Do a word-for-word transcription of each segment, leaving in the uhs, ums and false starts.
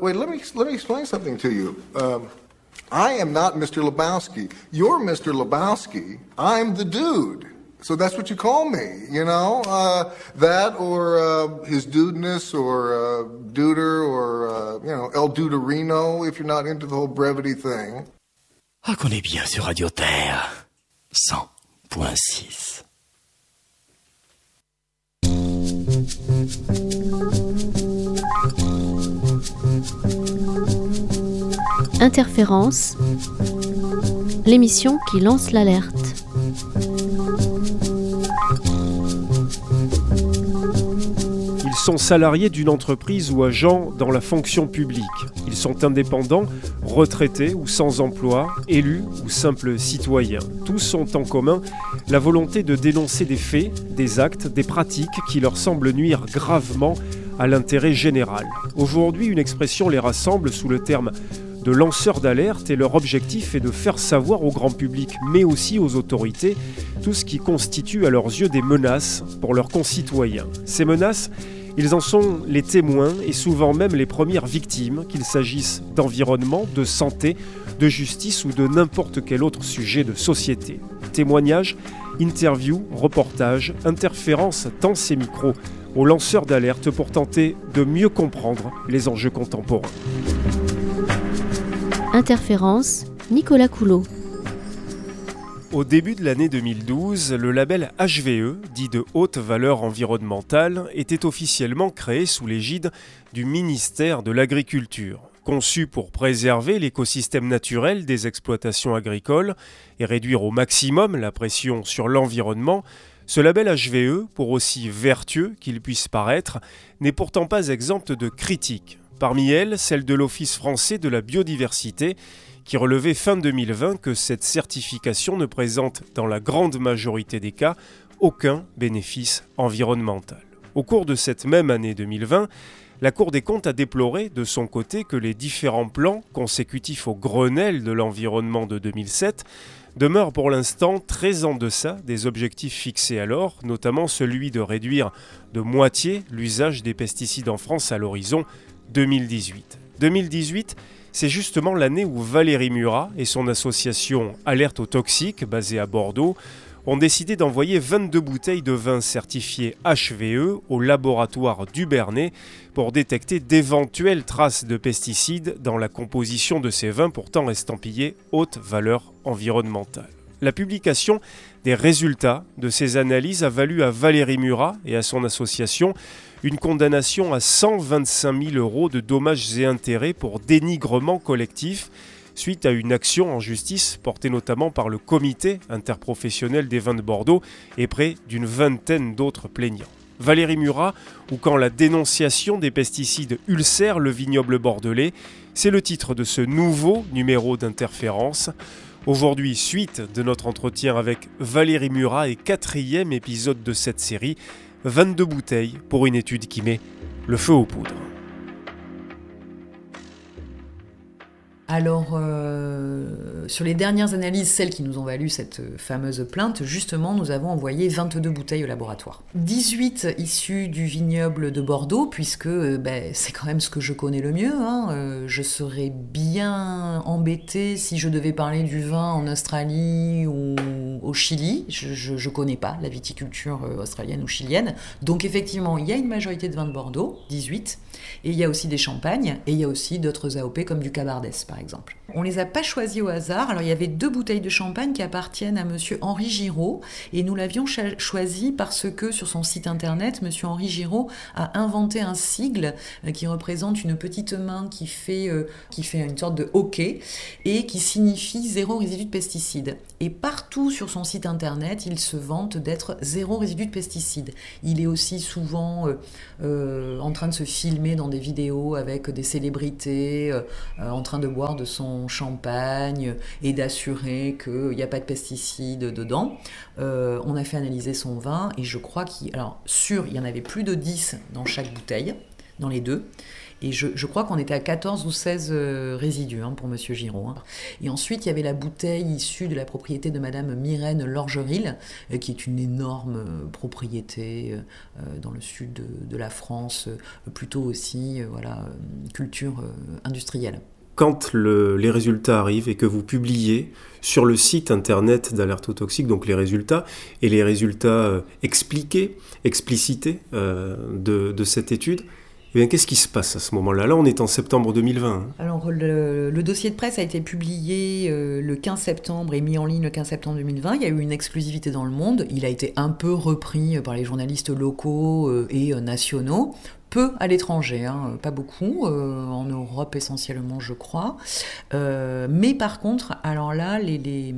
wait, let me let me explain something to you. Um, I am not Mister Lebowski. You're Mister Lebowski. I'm the dude. So that's what you call me, you know? Uh, that or uh, his dudeness or uh, duder or, uh, you know, El Duderino if you're not into the whole brevity thing. Ah, qu'on est bien sur Radio Terre. cent point six. Interférence, l'émission qui lance l'alerte. Ils sont salariés d'une entreprise ou agents dans la fonction publique. Ils sont indépendants, retraités ou sans emploi, élus ou simples citoyens. Tous ont en commun la volonté de dénoncer des faits, des actes, des pratiques qui leur semblent nuire gravement à l'intérêt général. Aujourd'hui, une expression les rassemble sous le terme de lanceurs d'alerte et leur objectif est de faire savoir au grand public, mais aussi aux autorités, tout ce qui constitue à leurs yeux des menaces pour leurs concitoyens. Ces menaces, ils en sont les témoins et souvent même les premières victimes, qu'il s'agisse d'environnement, de santé, de justice ou de n'importe quel autre sujet de société. Témoignages, interviews, reportages, interférences tendent ces micros aux lanceurs d'alerte pour tenter de mieux comprendre les enjeux contemporains. Interférence, Nicolas Coulot. Au début de l'année deux mille douze, le label H V E, dit de haute valeur environnementale, était officiellement créé sous l'égide du ministère de l'Agriculture. Conçu pour préserver l'écosystème naturel des exploitations agricoles et réduire au maximum la pression sur l'environnement, ce label H V E, pour aussi vertueux qu'il puisse paraître, n'est pourtant pas exempt de critiques. Parmi elles, celle de l'Office français de la biodiversité, qui relevait fin deux mille vingt que cette certification ne présente, dans la grande majorité des cas, aucun bénéfice environnemental. Au cours de cette même année deux mille vingt, la Cour des comptes a déploré de son côté que les différents plans consécutifs au Grenelle de l'environnement de deux mille sept demeurent pour l'instant très en deçà des objectifs fixés alors, notamment celui de réduire de moitié l'usage des pesticides en France à l'horizon deux mille dix-huit. deux mille dix-huit, c'est justement l'année où Valérie Murat et son association Alerte aux toxiques, basée à Bordeaux, ont décidé d'envoyer vingt-deux bouteilles de vin certifiées H V E au laboratoire du Bernay pour détecter d'éventuelles traces de pesticides dans la composition de ces vins pourtant estampillés haute valeur environnementale. La publication des résultats de ces analyses a valu à Valérie Murat et à son association une condamnation à cent vingt-cinq mille euros de dommages et intérêts pour dénigrement collectif suite à une action en justice portée notamment par le comité interprofessionnel des vins de Bordeaux et près d'une vingtaine d'autres plaignants. Valérie Murat, ou quand la dénonciation des pesticides ulcère le vignoble bordelais, c'est le titre de ce nouveau numéro d'Interférence. Aujourd'hui, suite de notre entretien avec Valérie Murat et quatrième épisode de cette série, vingt-deux bouteilles pour une étude qui met le feu aux poudres. Alors, euh, sur les dernières analyses, celles qui nous ont valu cette fameuse plainte, justement, nous avons envoyé vingt-deux bouteilles au laboratoire. dix-huit issues du vignoble de Bordeaux, puisque euh, ben, c'est quand même ce que je connais le mieux. Hein. Euh, je serais bien embêtée si je devais parler du vin en Australie ou au Chili. Je ne connais pas la viticulture australienne ou chilienne. Donc, effectivement, il y a une majorité de vins de Bordeaux, dix-huit, et il y a aussi des champagnes, et il y a aussi d'autres A O P comme du Cabardès, par exemple. On ne les a pas choisis au hasard. Alors, il y avait deux bouteilles de champagne qui appartiennent à monsieur Henri Giraud, et nous l'avions cha- choisi parce que sur son site internet, monsieur Henri Giraud a inventé un sigle euh, qui représente une petite main qui fait, euh, qui fait une sorte de hockey et qui signifie zéro résidu de pesticides. Et partout sur son site internet, il se vante d'être zéro résidu de pesticides. Il est aussi souvent euh, euh, en train de se filmer dans des vidéos avec des célébrités euh, euh, en train de boire de son champagne et d'assurer qu'il n'y a pas de pesticides dedans. Euh, on a fait analyser son vin et je crois qu'il... Alors, sûr, il y en avait plus de dix dans chaque bouteille. dans les deux. Et je, je crois qu'on était à quatorze ou seize euh, résidus hein, pour Monsieur Giraud. Hein. Et ensuite, il y avait la bouteille issue de la propriété de Madame Myrène Lorgeril, euh, qui est une énorme euh, propriété euh, dans le sud de, de la France, euh, plutôt aussi euh, voilà, euh, culture euh, industrielle. Quand le, les résultats arrivent et que vous publiez sur le site internet d'Alertotoxique, donc les résultats, et les résultats euh, expliqués, explicités euh, de, de cette étude, eh bien, qu'est-ce qui se passe à ce moment-là ? Là, on est en septembre deux mille vingt. Hein. Alors, le, le dossier de presse a été publié euh, le quinze septembre et mis en ligne le quinze septembre deux mille vingt. Il y a eu une exclusivité dans le monde. Il a été un peu repris par les journalistes locaux euh, et euh, nationaux. Peu à l'étranger, hein, pas beaucoup, euh, en Europe essentiellement, je crois. Euh, mais par contre, alors là, les... les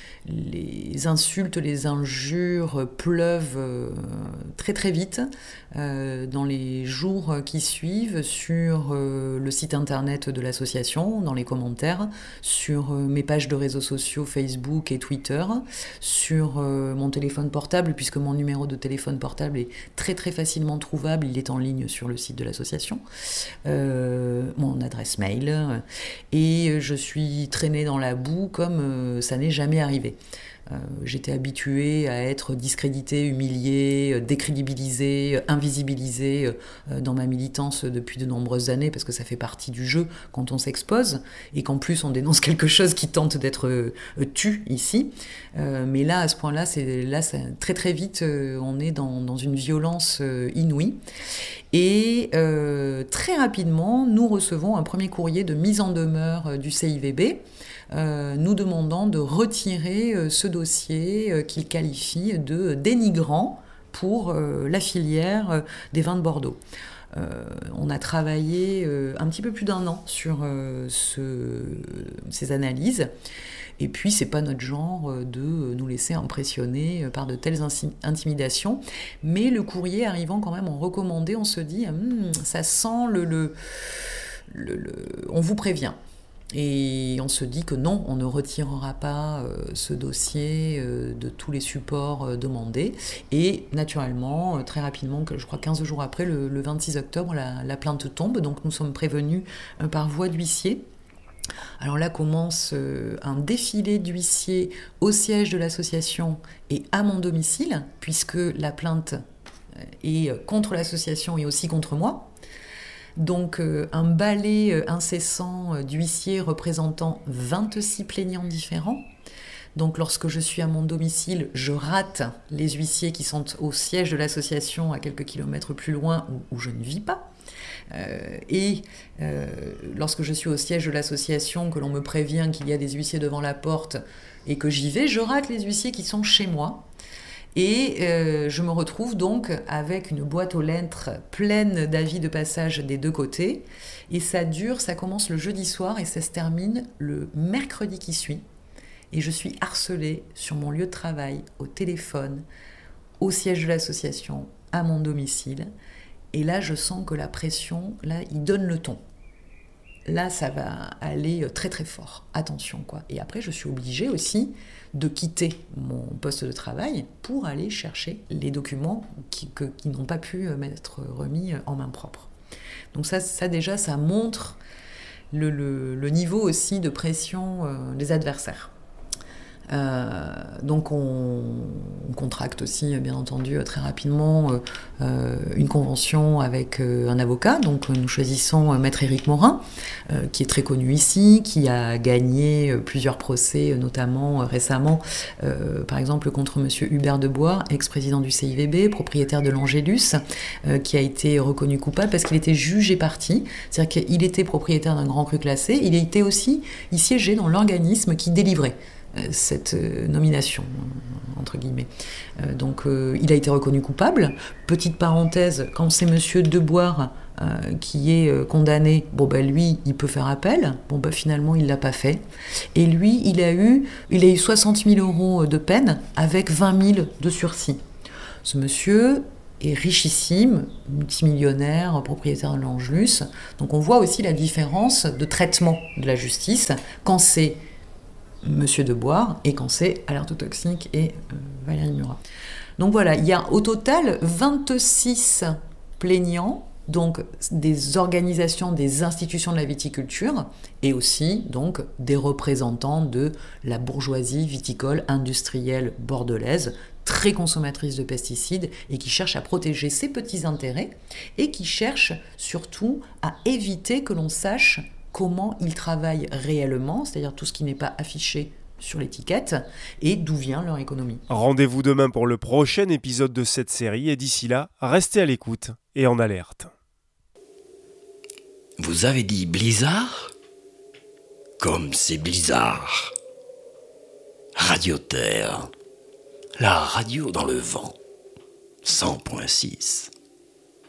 les insultes, les injures pleuvent euh, très très vite euh, dans les jours qui suivent sur euh, le site internet de l'association, dans les commentaires, sur euh, mes pages de réseaux sociaux Facebook et Twitter, sur euh, mon téléphone portable, puisque mon numéro de téléphone portable est très très facilement trouvable, il est en ligne sur le site de l'association, euh, mon adresse mail, et je suis traînée dans la boue comme euh, ça n'est jamais arrivé. Euh, j'étais habituée à être discréditée, humiliée, décrédibilisée, invisibilisée euh, dans ma militance depuis de nombreuses années, parce que ça fait partie du jeu quand on s'expose, et qu'en plus on dénonce quelque chose qui tente d'être euh, tu ici. Euh, mais là, à ce point-là, c'est, là ça, très très vite, euh, on est dans, dans une violence euh, inouïe. Et euh, très rapidement, nous recevons un premier courrier de mise en demeure euh, du C I V B, Euh, nous demandant de retirer euh, ce dossier euh, qu'il qualifie de dénigrant pour euh, la filière euh, des vins de Bordeaux. Euh, on a travaillé euh, un petit peu plus d'un an sur euh, ce, ces analyses. Et puis, c'est pas notre genre de nous laisser impressionner par de telles intimidations. Mais le courrier arrivant quand même en recommandé, on se dit, hm, ça sent le, le, le, le... On vous prévient. Et on se dit que non, on ne retirera pas euh, ce dossier euh, de tous les supports euh, demandés. Et naturellement, euh, très rapidement, que je crois quinze jours après, le, le vingt-six octobre, la, la plainte tombe. Donc nous sommes prévenus euh, par voie d'huissier. Alors là commence euh, un défilé d'huissiers au siège de l'association et à mon domicile, puisque la plainte est contre l'association et aussi contre moi. Donc euh, un balai euh, incessant euh, d'huissiers représentant vingt-six plaignants différents. Donc lorsque je suis à mon domicile, je rate les huissiers qui sont au siège de l'association à quelques kilomètres plus loin où, où je ne vis pas. Euh, et euh, lorsque je suis au siège de l'association, que l'on me prévient qu'il y a des huissiers devant la porte et que j'y vais, je rate les huissiers qui sont chez moi. Et euh, je me retrouve donc avec une boîte aux lettres pleine d'avis de passage des deux côtés. Et ça dure, ça commence le jeudi soir et ça se termine le mercredi qui suit. Et je suis harcelée sur mon lieu de travail, au téléphone, au siège de l'association, à mon domicile. Et là, je sens que la pression, là, il donne le ton. Là, ça va aller très très fort. Attention, quoi. Et après, je suis obligée aussi de quitter mon poste de travail pour aller chercher les documents qui, que, qui n'ont pas pu m'être remis en main propre. Donc ça, ça déjà, ça montre le, le, le niveau aussi de pression euh, des adversaires. Euh, donc on, on contracte aussi bien entendu très rapidement euh, une convention avec euh, un avocat. Donc nous choisissons euh, maître Éric Morin, euh, qui est très connu ici, qui a gagné euh, plusieurs procès, notamment euh, récemment euh, par exemple contre monsieur Hubert Debois, ex-président du C I V B, propriétaire de l'Angélus, euh, qui a été reconnu coupable parce qu'il était juge et partie, c'est-à-dire qu'il était propriétaire d'un grand cru classé, il était aussi, il siégeait dans l'organisme qui délivrait cette nomination, entre guillemets. Euh, donc euh, il a été reconnu coupable. Petite parenthèse, quand c'est monsieur Debois euh, qui est euh, condamné, bon ben lui, il peut faire appel. Bon ben finalement, il l'a pas fait. Et lui, il a eu, il a eu soixante mille euros de peine avec vingt mille de sursis. Ce monsieur est richissime, multimillionnaire, propriétaire de l'Angelus. Donc on voit aussi la différence de traitement de la justice quand c'est Monsieur Debois et quand c'est Alertotoxique et euh, Valérie Murat. Donc voilà, il y a au total vingt-six plaignants donc des organisations, des institutions de la viticulture et aussi donc des représentants de la bourgeoisie viticole industrielle bordelaise, très consommatrice de pesticides et qui cherche à protéger ses petits intérêts et qui cherche surtout à éviter que l'on sache comment ils travaillent réellement, c'est-à-dire tout ce qui n'est pas affiché sur l'étiquette et d'où vient leur économie. Rendez-vous demain pour le prochain épisode de cette série et d'ici là, restez à l'écoute et en alerte. Vous avez dit blizzard ? Comme c'est bizarre. Radio Terre, la radio dans le vent, cent point six.